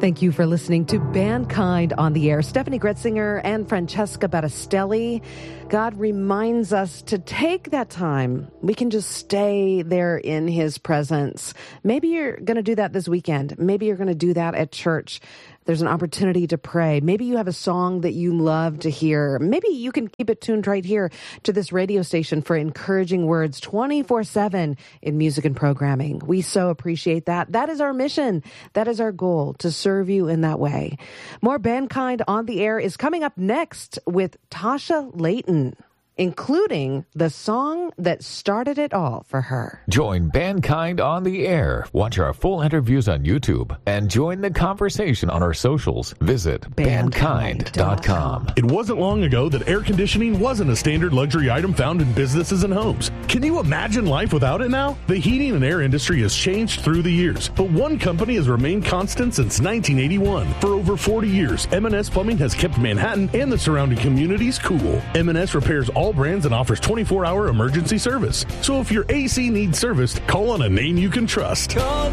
Thank you for listening to Bandkind on the Air. Stephanie Gretzinger and Francesca Battistelli. God reminds us to take that time. We can just stay there in his presence. Maybe you're going to do that this weekend. Maybe you're going to do that at church. There's an opportunity to pray. Maybe you have a song that you love to hear. Maybe you can keep it tuned right here to this radio station for encouraging words 24/7 in music and programming. We so appreciate that. That is our mission. That is our goal, to serve you in that way. More Bandkind on the Air is coming up next with Tasha Layton, including the song that started it all for her. Join Bandkind on the Air. Watch our full interviews on YouTube and join the conversation on our socials. Visit bandkind.com. It wasn't long ago that air conditioning wasn't a standard luxury item found in businesses and homes. Can you imagine life without it now? The heating and air industry has changed through the years, but one company has remained constant since 1981. For over 40 years, M&S Plumbing has kept Manhattan and the surrounding communities cool. M&S repairs all brands and offers 24-hour emergency service. So if your AC needs serviced, call on a name you can trust. Call